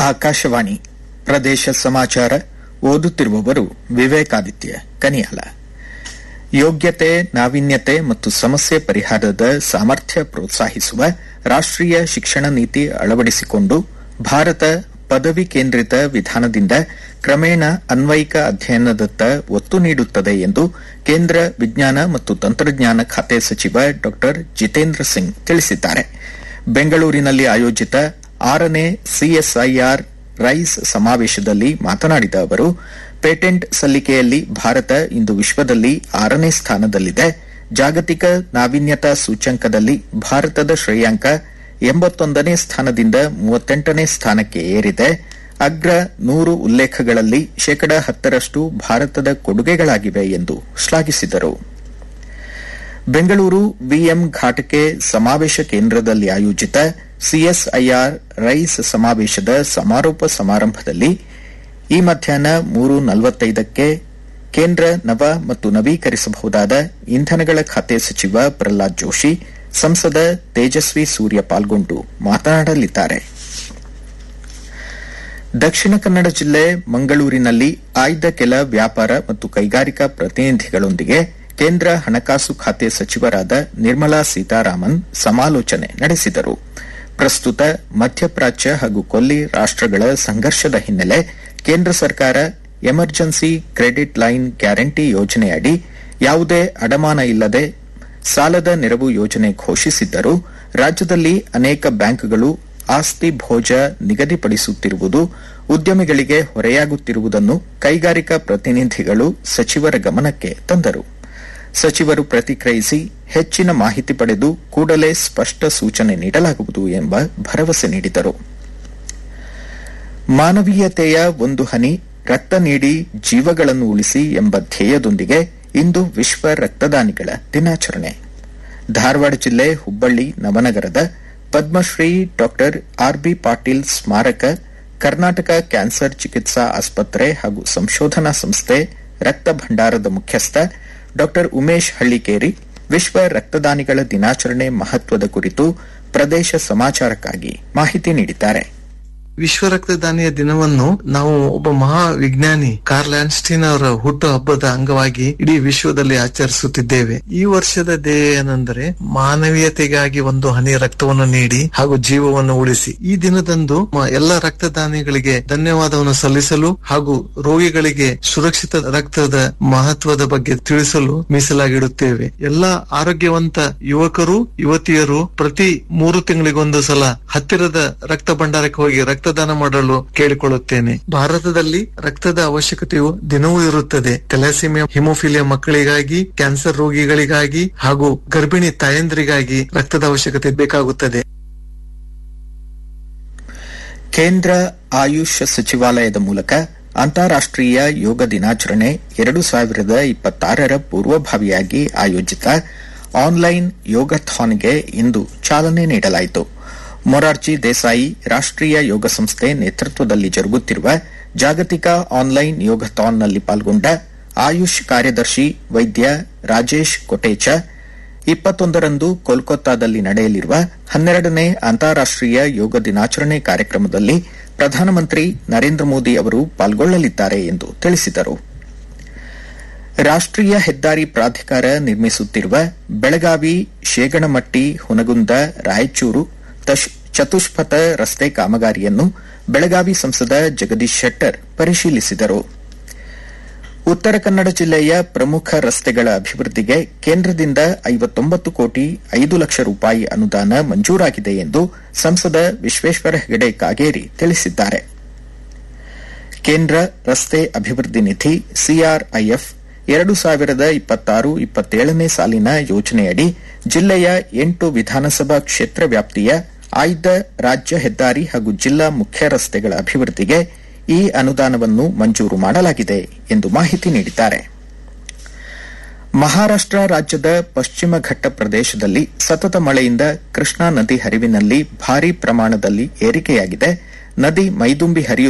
ಆಕಾಶವಾಣಿ ಪ್ರದೇಶ ಸಮಾಚಾರ ಓದುತ್ತಿರುವವರು ವಿವೇಕಾದಿತ್ಯ ಕನಿಯಾಲ. ಯೋಗ್ಯತೆ, ನಾವೀನ್ಯತೆ ಮತ್ತು ಸಮಸ್ಯೆ ಪರಿಹಾರದ ಸಾಮರ್ಥ್ಯ ಪ್ರೋತ್ಸಾಹಿಸುವ ರಾಷ್ಟೀಯ ಶಿಕ್ಷಣ ನೀತಿ ಅಳವಡಿಸಿಕೊಂಡು ಭಾರತ ಪದವಿ ಕೇಂದ್ರಿತ ವಿಧಾನದಿಂದ ಕ್ರಮೇಣ ಅನ್ವಯಿಕ ಅಧ್ಯಯನದತ್ತ ಒತ್ತು ನೀಡುತ್ತದೆ ಎಂದು ಕೇಂದ್ರ ವಿಜ್ಞಾನ ಮತ್ತು ತಂತ್ರಜ್ಞಾನ ಖಾತೆ ಸಚಿವ ಡಾ ಜಿತೇಂದ್ರ ಸಿಂಗ್ ತಿಳಿಸಿದ್ದಾರೆ. ಬೆಂಗಳೂರಿನಲ್ಲಿ ಆಯೋಜಿತ 6ನೇ ಸಿಎಸ್ಐಆರ್ ರೈಸ್ ಸಮಾವೇಶದಲ್ಲಿ ಮಾತನಾಡಿದ ಅವರು, ಪೇಟೆಂಟ್ ಸಲ್ಲಿಕೆಯಲ್ಲಿ ಭಾರತ ಇಂದು ವಿಶ್ವದಲ್ಲಿ 6ನೇ ಸ್ಥಾನದಲ್ಲಿದೆ. ಜಾಗತಿಕ ನಾವೀನ್ಯತಾ ಸೂಚ್ಯಂಕದಲ್ಲಿ ಭಾರತದ ಶ್ರೇಯಾಂಕ 81ನೇ ಸ್ಥಾನದಿಂದ 38ನೇ ಸ್ಥಾನಕ್ಕೆ ಏರಿದೆ. ಅಗ್ರ 100 ಉಲ್ಲೇಖಗಳಲ್ಲಿ 10% ಭಾರತದ ಕೊಡುಗೆಗಳಾಗಿವೆ ಎಂದು ಶ್ಲಾಘಿಸಿದರು. ಬೆಂಗಳೂರು ವಿಎಂ ಘಾಟಕೆ ಸಮಾವೇಶ ಕೇಂದ್ರದಲ್ಲಿ ಆಯೋಜಿತ ಸಿಎಸ್ಐಆರ್ ರೈಸ್ ಸಮಾವೇಶದ ಸಮಾರೋಪ ಸಮಾರಂಭದಲ್ಲಿ ಈ ಮಧ್ಯಾಹ್ನ 3:45ಕ್ಕೆ ಕೇಂದ್ರ ನವ ಮತ್ತು ನವೀಕರಿಸಬಹುದಾದ ಇಂಧನಗಳ ಖಾತೆ ಸಚಿವ ಪ್ರಹ್ಲಾದ್ ಜೋಶಿ, ಸಂಸದ ತೇಜಸ್ವಿ ಸೂರ್ಯ ಪಾಲ್ಗೊಂಡು ಮಾತನಾಡಲಿದ್ದಾರೆ. ದಕ್ಷಿಣ ಕನ್ನಡ ಜಿಲ್ಲೆ ಮಂಗಳೂರಿನಲ್ಲಿ ಆಯ್ದ ಕೆಲ ವ್ಯಾಪಾರ ಮತ್ತು ಕೈಗಾರಿಕಾ ಪ್ರತಿನಿಧಿಗಳೊಂದಿಗೆ ಕೇಂದ್ರ ಹಣಕಾಸು ಖಾತೆ ಸಚಿವರಾದ ನಿರ್ಮಲಾ ಸೀತಾರಾಮನ್ ಸಮಾಲೋಚನೆ ನಡೆಸಿದರು. ಪ್ರಸ್ತುತ ಮಧ್ಯಪ್ರಾಚ್ಯ ಹಾಗೂ ಕೊಲ್ಲಿ ರಾಷ್ಟಗಳ ಸಂಘರ್ಷದ ಹಿನ್ನೆಲೆ ಕೇಂದ್ರ ಸರ್ಕಾರ ಎಮರ್ಜೆನ್ಸಿ ಕ್ರೆಡಿಟ್ ಲೈನ್ ಗ್ಯಾರಂಟಿ ಯೋಜನೆಯಡಿ ಯಾವುದೇ ಅಡಮಾನ ಇಲ್ಲದೆ ಸಾಲದ ನೆರವು ಯೋಜನೆ ಘೋಷಿಸಿದ್ದರೂ ರಾಜ್ಯದಲ್ಲಿ ಅನೇಕ ಬ್ಯಾಂಕ್ಗಳು ಆಸ್ತಿ ಭೋಜ ನಿಗದಿಪಡಿಸುತ್ತಿರುವುದು ಉದ್ಯಮಿಗಳಿಗೆ ಹೊರೆಯಾಗುತ್ತಿರುವುದನ್ನು ಕೈಗಾರಿಕಾ ಪ್ರತಿನಿಧಿಗಳು ಸಚಿವರ ಗಮನಕ್ಕೆ ತಂದರು. ಸಚಿವರು ಪ್ರತಿಕ್ರಿಯಿಸಿ, ಹೆಚ್ಚಿನ ಮಾಹಿತಿ ಪಡೆದು ಕೂಡಲೇ ಸ್ಪಷ್ಟ ಸೂಚನೆ ನೀಡಲಾಗುವುದು ಎಂಬ ಭರವಸೆ ನೀಡಿದರು. ಮಾನವೀಯತೆಯ ಒಂದು ಹನಿ ರಕ್ತ ನೀಡಿ ಜೀವಗಳನ್ನು ಉಳಿಸಿ ಎಂಬ ಧ್ಯೇಯದೊಂದಿಗೆ ಇಂದು ವಿಶ್ವ ರಕ್ತದಾನಿಗಳ ದಿನಾಚರಣೆ. ಧಾರವಾಡ ಜಿಲ್ಲೆ ಹುಬ್ಬಳ್ಳಿ ನವನಗರದ ಪದ್ಮಶ್ರೀ ಡಾ ಆರ್ಬಿ ಪಾಟೀಲ್ ಸ್ಮಾರಕ ಕರ್ನಾಟಕ ಕ್ಯಾನ್ಸರ್ ಚಿಕಿತ್ಸಾ ಆಸ್ಪತ್ರೆ ಹಾಗೂ ಸಂಶೋಧನಾ ಸಂಸ್ಥೆ ರಕ್ತ ಭಂಡಾರದ ಮುಖ್ಯಸ್ಥ ಡಾ ಉಮೇಶ್ ಹಳ್ಳಿಕೇರಿ ವಿಶ್ವ ರಕ್ತದಾನಿಗಳ ದಿನಾಚರಣೆ ಮಹತ್ವದ ಕುರಿತು ಪ್ರದೇಶ ಸಮಾಚಾರಕ್ಕಾಗಿ ಮಾಹಿತಿ ನೀಡಿದ್ದಾರೆ. ವಿಶ್ವ ರಕ್ತದಾನಿಯ ದಿನವನ್ನು ನಾವು ಒಬ್ಬ ಮಹಾ ವಿಜ್ಞಾನಿ ಕಾರ್ಲ್ ಆನ್ಸ್ಟೀನ್ ಅವರ ಹುಟ್ಟು ಹಬ್ಬದ ಅಂಗವಾಗಿ ಇಡೀ ವಿಶ್ವದಲ್ಲಿ ಆಚರಿಸುತ್ತಿದ್ದೇವೆ. ಈ ವರ್ಷದ ಧ್ಯೇಯ ಏನೆಂದರೆ ಮಾನವೀಯತೆಗಾಗಿ ಒಂದು ಹನಿ ರಕ್ತವನ್ನು ನೀಡಿ ಹಾಗೂ ಜೀವವನ್ನು ಉಳಿಸಿ. ಈ ದಿನದಂದು ಎಲ್ಲ ರಕ್ತದಾನಿಗಳಿಗೆ ಧನ್ಯವಾದವನ್ನು ಸಲ್ಲಿಸಲು ಹಾಗೂ ರೋಗಿಗಳಿಗೆ ಸುರಕ್ಷಿತ ರಕ್ತದ ಮಹತ್ವದ ಬಗ್ಗೆ ತಿಳಿಸಲು ಮೀಸಲಾಗಿಡುತ್ತೇವೆ. ಎಲ್ಲ ಆರೋಗ್ಯವಂತ ಯುವಕರು ಯುವತಿಯರು ಪ್ರತಿ 3 ತಿಂಗಳಿಗೊಂದು ಸಲ ಹತ್ತಿರದ ರಕ್ತ ಭಂಡಾರಕ್ಕೆ ಹೋಗಿ ರಕ್ತದಾನ ಮಾಡಲು ಕೇಳಿಕೊಳ್ಳುತ್ತೇನೆ. ಭಾರತದಲ್ಲಿ ರಕ್ತದ ಅವಶ್ಯಕತೆಯು ದಿನವೂ ಇರುತ್ತದೆ. ಥೆಲಾಸೆಮಿಯಾ, ಹಿಮೋಫಿಲಿಯಾ ಮಕ್ಕಳಿಗಾಗಿ, ಕ್ಯಾನ್ಸರ್ ರೋಗಿಗಳಿಗಾಗಿ ಹಾಗೂ ಗರ್ಭಿಣಿ ತಾಯಂದ್ರಿಗಾಗಿ ರಕ್ತದ ಅವಶ್ಯಕತೆ ಬೇಕಾಗುತ್ತದೆ. ಕೇಂದ್ರ ಆಯುಷ್ ಸಚಿವಾಲಯದ ಮೂಲಕ ಅಂತಾರಾಷ್ಟೀಯ ಯೋಗ ದಿನಾಚರಣೆ 2026ರ ಪೂರ್ವಭಾವಿಯಾಗಿ ಆಯೋಜಿತ ಆನ್ಲೈನ್ ಯೋಗಾಥಾನ್ಗೆ ಇಂದು ಚಾಲನೆ ನೀಡಲಾಯಿತು. ಮೊರಾರ್ಜಿ ದೇಸಾಯಿ ರಾಷ್ಟೀಯ ಯೋಗ ಸಂಸ್ಥೆ ನೇತೃತ್ವದಲ್ಲಿ ಜರುಗುತ್ತಿರುವ ಜಾಗತಿಕ ಆನ್ಲೈನ್ ಯೋಗಾಥಾನ್ನಲ್ಲಿ ಪಾಲ್ಗೊಂಡ ಆಯುಷ್ ಕಾರ್ಯದರ್ಶಿ ವೈದ್ಯ ರಾಜೇಶ್ ಕೊಟೇಚ 21ರಂದು ಕೋಲ್ಕತ್ತಾದಲ್ಲಿ ನಡೆಯಲಿರುವ 12ನೇ ಅಂತಾರಾಷ್ಟೀಯ ಯೋಗ ದಿನಾಚರಣೆ ಕಾರ್ಯಕ್ರಮದಲ್ಲಿ ಪ್ರಧಾನಮಂತ್ರಿ ನರೇಂದ್ರ ಮೋದಿ ಅವರು ಪಾಲ್ಗೊಳ್ಳಲಿದ್ದಾರೆ ಎಂದು ತಿಳಿಸಿದರು. ರಾಷ್ಟೀಯ ಹೆದ್ದಾರಿ ಪ್ರಾಧಿಕಾರ ನಿರ್ಮಿಸುತ್ತಿರುವ ಬೆಳಗಾವಿ ಶೇಗಣಮಟ್ಟಿ ಹುನಗುಂದ ರಾಯಚೂರು ಚತುಷ್ಪಥ ರಸ್ತೆ ಕಾಮಗಾರಿಯನ್ನು ಬೆಳಗಾವಿ ಸಂಸದ ಜಗದೀಶ್ ಶೆಟ್ಟರ್ ಪರಿಶೀಲಿಸಿದರು. ಉತ್ತರ ಕನ್ನಡ ಜಿಲ್ಲೆಯ ಪ್ರಮುಖ ರಸ್ತೆಗಳ ಅಭಿವೃದ್ಧಿಗೆ ಕೇಂದ್ರದಿಂದ 59 ಕೋಟಿ 5 ಲಕ್ಷ ರೂಪಾಯಿ ಅನುದಾನ ಮಂಜೂರಾಗಿದೆ ಎಂದು ಸಂಸದ ವಿಶ್ವೇಶ್ವರ ಹೆಗಡೆ ಕಾಗೇರಿ ತಿಳಿಸಿದ್ದಾರೆ. ಕೇಂದ್ರ ರಸ್ತೆ ಅಭಿವೃದ್ಧಿ ನಿಧಿ ಸಿಆರ್ಐಎಫ್ 2026-27ನೇ ಸಾಲಿನ ಯೋಜನೆಯಡಿ ಜಿಲ್ಲೆಯ 8 ವಿಧಾನಸಭಾ ಕ್ಷೇತ್ರ ವ್ಯಾಪ್ತಿಯ ಆಯ್ದ ರಾಜ್ಯ ಹೆದ್ದಾರಿ ಹಾಗೂ ಜಿಲ್ಲಾ ಮುಖ್ಯ ರಸ್ತೆಗಳ ಅಭಿವೃದ್ಧಿಗೆ ಈ ಅನುದಾನವನ್ನು ಮಂಜೂರು ಮಾಡಲಾಗಿದೆ ಎಂದು ಮಾಹಿತಿ ನೀಡಿದ್ದಾರೆ. ಮಹಾರಾಷ್ಟ ರಾಜ್ಯದ ಪಶ್ಚಿಮ ಘಟ್ಟ ಪ್ರದೇಶದಲ್ಲಿ ಸತತ ಮಳೆಯಿಂದ ಕೃಷ್ಣಾ ನದಿ ಹರಿವಿನಲ್ಲಿ ಭಾರೀ ಪ್ರಮಾಣದಲ್ಲಿ ಏರಿಕೆಯಾಗಿದೆ. ನದಿ ಮೈದುಂಬಿ ಹರಿಯುತ್ತಿದೆ.